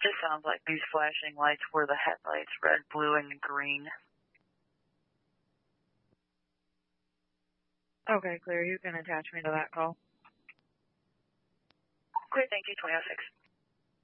Just sounds like these flashing lights were the headlights, red, blue, and green. Okay, clear. You can attach me to that call. Great, thank you, 2006.